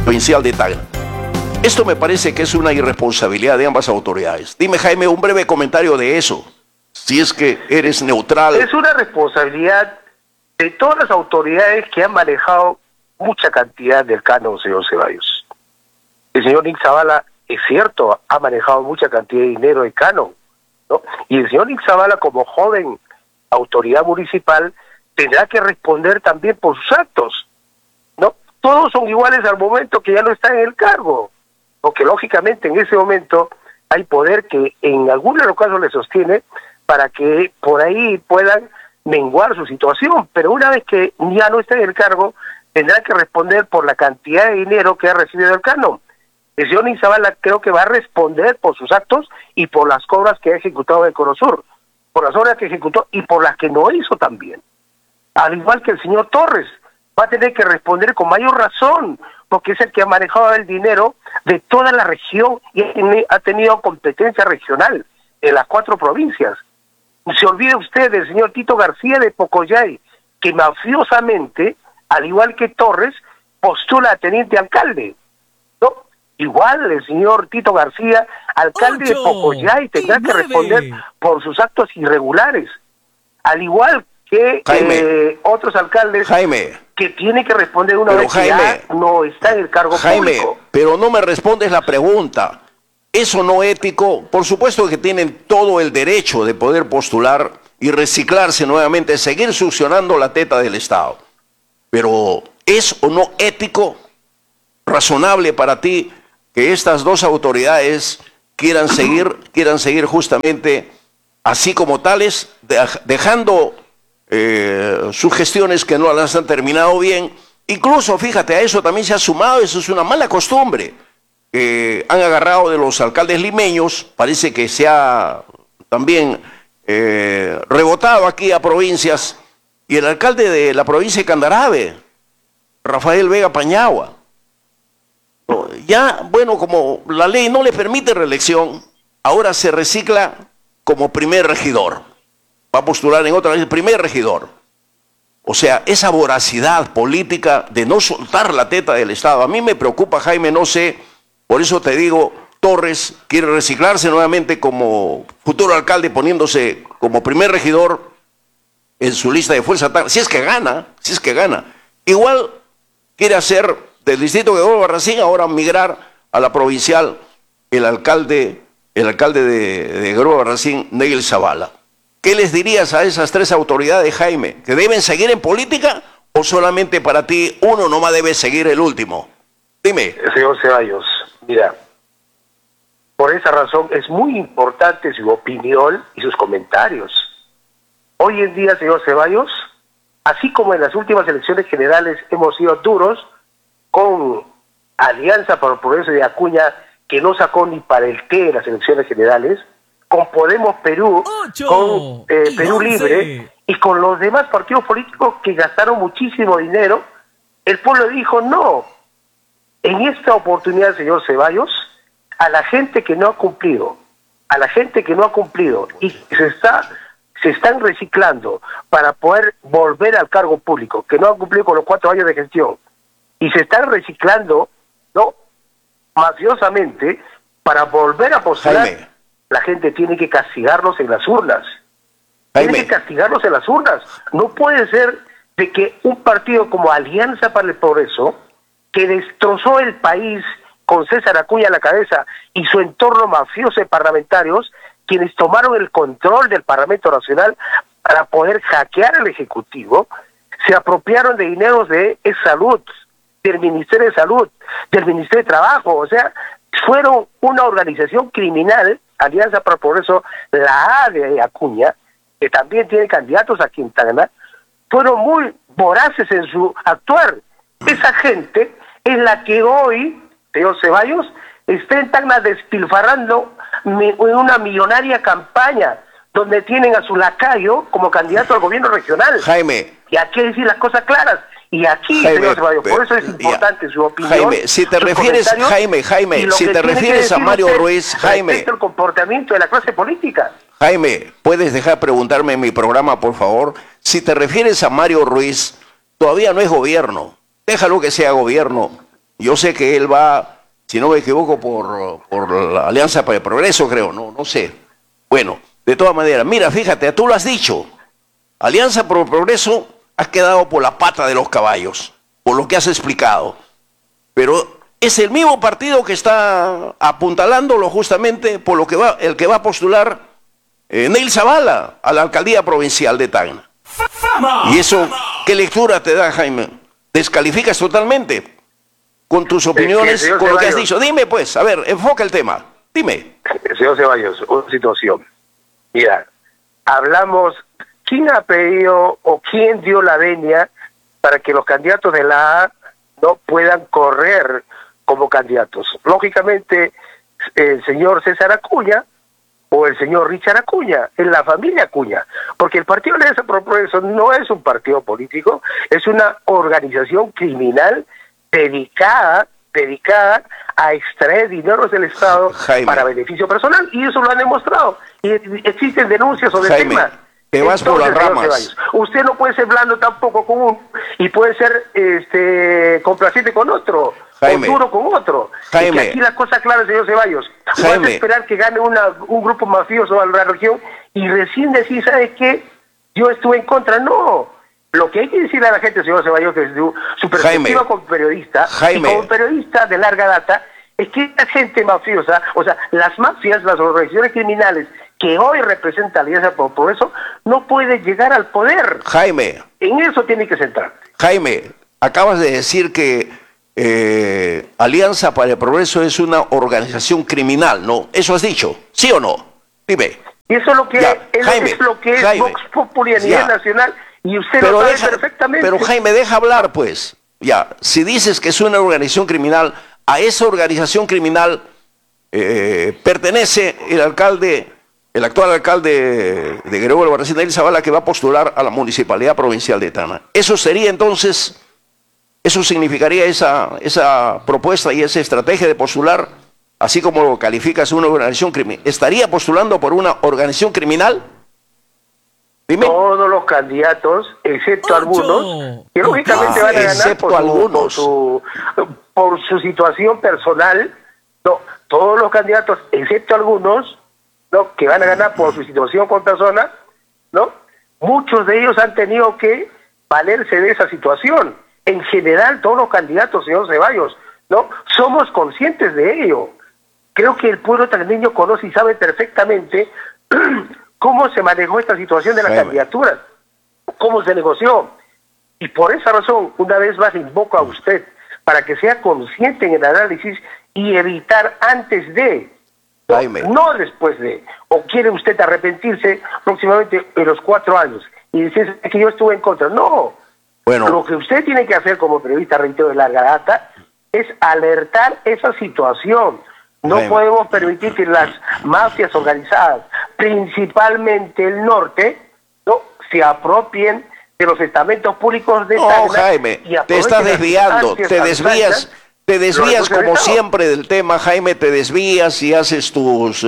provincial de Tacna. Esto me parece que es una irresponsabilidad de ambas autoridades. Dime, Jaime, un breve comentario de eso, si es que eres neutral. Es una responsabilidad de todas las autoridades que han manejado mucha cantidad del canon, señor Ceballos. El señor Nick Zavala, es cierto, ha manejado mucha cantidad de dinero de canon, ¿no? Y el señor Nick Zavala, como joven autoridad municipal, tendrá que responder también por sus actos, ¿no? Todos son iguales al momento que ya no están en el cargo, porque lógicamente en ese momento hay poder que en algunos casos le sostiene para que por ahí puedan menguar su situación, pero una vez que ya no está en el cargo, tendrá que responder por la cantidad de dinero que ha recibido el canon. El señor Zavala creo que va a responder por sus actos y por las obras que ha ejecutado en el Cono Sur, por las obras que ejecutó y por las que no hizo también. Al igual que el señor Torres, va a tener que responder con mayor razón, porque es el que ha manejado el dinero de toda la región y ha tenido competencia regional en las 4 provincias. No se olvide usted del señor Tito García de Pocoyay, que mafiosamente, al igual que Torres, postula a teniente alcalde, ¿no? Igual el señor Tito García, alcalde de Pocoyay, tendrá que responder por sus actos irregulares, al igual que otros alcaldes, Jaime, que tiene que responder una vez que ya no está en el cargo público. Pero no me respondes la pregunta. Eso no ético, por supuesto que tienen todo el derecho de poder postular y reciclarse nuevamente, seguir succionando la teta del Estado. Pero ¿es o no ético, razonable para ti que estas dos autoridades quieran seguir justamente así como tales, dejando sus gestiones que no las han terminado bien? Incluso, fíjate, a eso también se ha sumado, eso es una mala costumbre, que han agarrado de los alcaldes limeños, parece que se ha también rebotado aquí a provincias, y el alcalde de la provincia de Candarave, Rafael Vega Pañagua, ya, bueno, como la ley no le permite reelección, ahora se recicla como primer regidor, va a postular en otra vez el primer regidor. O sea, esa voracidad política de no soltar la teta del Estado, a mí me preocupa, Jaime, no sé. Por eso te digo, Torres quiere reciclarse nuevamente como futuro alcalde, poniéndose como primer regidor en su lista de fuerza, si es que gana. Igual quiere hacer del distrito de Gregorio Barracín ahora migrar a la provincial el alcalde de Gregorio Barracín, Neil Zavala. ¿Qué les dirías a esas 3 autoridades, Jaime? ¿Que deben seguir en política o solamente para ti uno nomás debe seguir el último? Dime. Señor Ceballos, mira, por esa razón es muy importante su opinión y sus comentarios. Hoy en día, señor Ceballos, así como en las últimas elecciones generales hemos sido duros con Alianza para el Progreso de Acuña, que no sacó ni para el té en las elecciones generales, con Podemos Perú, con Perú Libre y con los demás partidos políticos que gastaron muchísimo dinero, el pueblo dijo no. En esta oportunidad, señor Ceballos, a la gente que no ha cumplido y se están reciclando para poder volver al cargo público, que no han cumplido con los 4 años de gestión, y se están reciclando, ¿no?, mafiosamente para volver a postular, Jaime, la gente tiene que castigarlos en las urnas. Jaime. Tiene que castigarlos en las urnas. No puede ser de que un partido como Alianza para el Progreso, que destrozó el país con César Acuña a la cabeza y su entorno mafioso de parlamentarios, quienes tomaron el control del Parlamento Nacional para poder hackear al Ejecutivo, se apropiaron de dineros de salud, del Ministerio de Salud, del Ministerio de Trabajo, o sea, fueron una organización criminal, Alianza para el Progreso, la A de Acuña, que también tiene candidatos a Quintana, fueron muy voraces en su actuar. Esa gente es la que hoy, señor Ceballos, está en Tacna despilfarrando en una millonaria campaña, donde tienen a su lacayo como candidato al gobierno regional. Jaime. Y aquí hay que decir las cosas claras. Y aquí, Jaime, señor Ceballos, por eso es importante su opinión. Jaime, si te refieres, Jaime, si te refieres a Mario Ruiz, Jaime. Respecto al comportamiento de la clase política. Jaime, ¿puedes dejar preguntarme en mi programa, por favor? Si te refieres a Mario Ruiz, todavía no es gobierno. Déjalo que sea gobierno. Yo sé que él va, si no me equivoco, por la Alianza para el Progreso, creo, no sé. Bueno, de todas maneras, mira, fíjate, tú lo has dicho, Alianza por el Progreso has quedado por la pata de los caballos, por lo que has explicado. Pero es el mismo partido que está apuntalándolo justamente por lo que el que va a postular Neil Zavala a la alcaldía provincial de Tacna. Y eso, ¿qué lectura te da, Jaime? Descalificas totalmente con tus opiniones, con lo que has dicho. Dime pues, a ver, enfoca el tema, dime. Señor Ceballos, una situación. Mira, hablamos, ¿quién ha pedido o quién dio la venia para que los candidatos de la A no puedan correr como candidatos? Lógicamente, el señor César Acuña o el señor Richard Acuña, en la familia Acuña, porque el Partido Alianza por el Progreso no es un partido político, es una organización criminal dedicada a extraer dineros del Estado, Jaime, para beneficio personal, y eso lo han demostrado, y existen denuncias sobre el tema. Te vas por las ramas. Usted no puede ser blando tampoco con uno y puede ser complaciente con otro, Jaime, o duro con otro. Jaime, y aquí la cosa clara, señor Ceballos, no vas a esperar que gane un grupo mafioso a la región y recién decir, ¿sabe qué? Yo estuve en contra. No, lo que hay que decirle a la gente, señor Ceballos, desde su perspectiva como periodista, y como periodista de larga data, es que la gente mafiosa, o sea, las mafias, las organizaciones criminales que hoy representa Alianza por el Progreso, no puede llegar al poder. Jaime. En eso tiene que centrarte. Jaime, acabas de decir que Alianza para el Progreso es una organización criminal, ¿no? ¿Eso has dicho? ¿Sí o no? Dime. Y eso es lo que es lo que es Vox Populi a nivel nacional, y usted lo sabe perfectamente. Pero Jaime, deja hablar, pues. Ya, si dices que es una organización criminal, a esa organización criminal pertenece el actual alcalde de Gregorio Albarracín, Neil Zavala, que va a postular a la Municipalidad Provincial de Tacna. Eso sería entonces, eso significaría esa propuesta y esa estrategia de postular, así como lo calificas, una organización criminal. ¿Estaría postulando por una organización criminal? Dime. Todos los candidatos, excepto algunos, que lógicamente van a ganar por su situación personal. No, todos los candidatos, excepto algunos, ¿no?, que van a ganar por su situación con persona, ¿no? Muchos de ellos han tenido que valerse de esa situación. En general, todos los candidatos, señor Ceballos, ¿no?, somos conscientes de ello. Creo que el pueblo tacneño conoce y sabe perfectamente cómo se manejó esta situación de las candidaturas, cómo se negoció. Y por esa razón, una vez más, invoco a usted para que sea consciente en el análisis y evitar antes de, no después de. ¿O quiere usted arrepentirse próximamente en los 4 años y decir que yo estuve en contra? No. Bueno, lo que usted tiene que hacer como periodista, reitero, de larga data, es alertar esa situación. No podemos permitir que las mafias organizadas, principalmente el norte, ¿no?, se apropien de los estamentos públicos de Tacna. No, Jaime, te estás desviando, te desvías como siempre del tema, Jaime, te desvías y haces tus,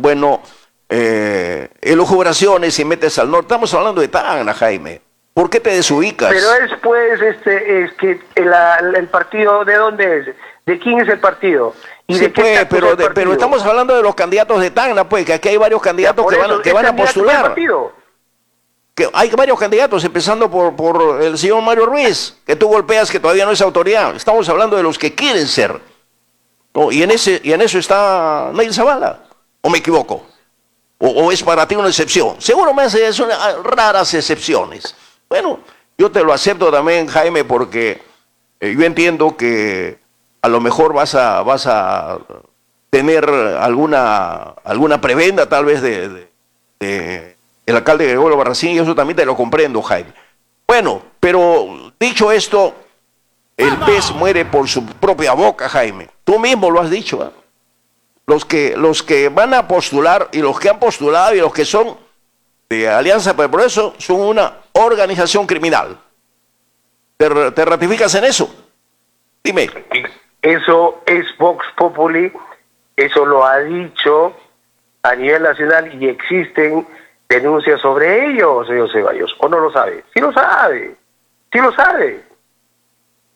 elucubraciones y metes al norte. Estamos hablando de Tacna, Jaime. ¿Por qué te desubicas? Pero después, es que el partido, ¿de dónde es? ¿De quién es el partido? ¿Y sí, pues, pero estamos hablando de los candidatos de Tacna, pues, que aquí hay varios candidatos que van a postular. Que hay varios candidatos, empezando por el señor Mario Ruiz, que tú golpeas que todavía no es autoridad. Estamos hablando de los que quieren ser, ¿no? Y en eso está Neil Zavala, ¿o me equivoco? ¿O es para ti una excepción? Seguro son raras excepciones. Bueno, yo te lo acepto también, Jaime, porque yo entiendo que a lo mejor vas a tener alguna prebenda tal vez de el alcalde Gregorio Albarracín, y eso también te lo comprendo, Jaime. Bueno, pero dicho esto, el pez muere por su propia boca, Jaime. Tú mismo lo has dicho, ¿eh? Los que van a postular y los que han postulado y los que son de Alianza para el Progreso son una organización criminal. ¿Te ratificas en eso? Dime. Eso es Vox Populi, eso lo ha dicho a nivel nacional y existen denuncias sobre ello, señor Ceballos. ¿O no lo sabe? Sí lo sabe, sí lo sabe.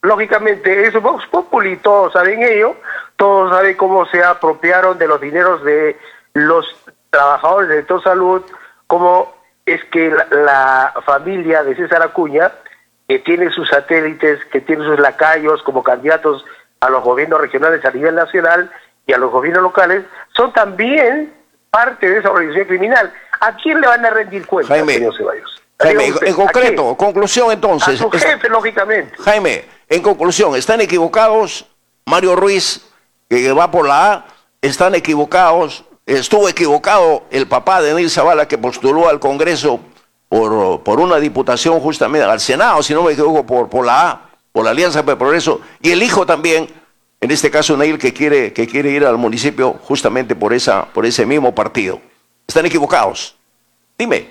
lógicamente, es Vox Populi, todos saben ello, todos saben cómo se apropiaron de los dineros de los trabajadores del sector salud, cómo es que la familia de César Acuña, que tiene sus satélites, que tiene sus lacayos como candidatos a los gobiernos regionales a nivel nacional y a los gobiernos locales, son también parte de esa organización criminal. ¿A quién le van a rendir cuenta, señor Ceballos? Jaime, en concreto, conclusión entonces. A su jefe, lógicamente. Jaime, en conclusión, ¿están equivocados Mario Ruiz, que va por la A? ¿Están equivocados? ¿Estuvo equivocado el papá de Neil Zavala, que postuló al Congreso por una diputación justamente al Senado, si no me equivoco, por la A, por la Alianza para el Progreso? Y el hijo también, en este caso Neil, que quiere ir al municipio justamente por ese mismo partido. ¿Están equivocados? Dime.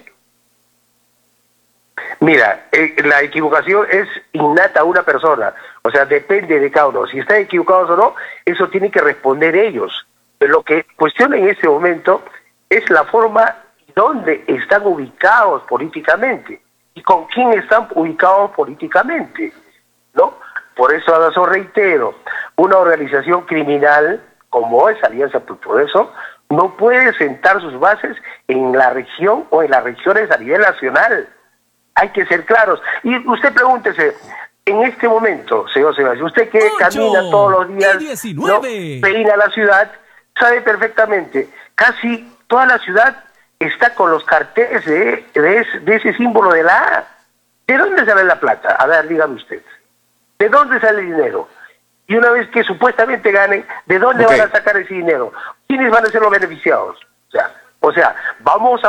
Mira, la equivocación es innata a una persona, o sea, depende de cada uno. Si están equivocados o no, eso tienen que responder ellos. Pero lo que cuestiona en este momento es la forma donde están ubicados políticamente y con quién están ubicados políticamente, ¿no? Por eso reitero, una organización criminal como es Alianza por el Progreso no puede sentar sus bases en la región o en las regiones a nivel nacional. Hay que ser claros. Y usted pregúntese, en este momento, señor Sebastián, usted que camina todos los días, ¿no?, peina la ciudad, sabe perfectamente, casi toda la ciudad está con los carteles de ese símbolo de la A. ¿De dónde sale la plata? A ver, dígame usted. ¿De dónde sale el dinero? Y una vez que supuestamente ganen, ¿de dónde van a sacar ese dinero? ¿Quiénes van a ser los beneficiados? O sea, vamos a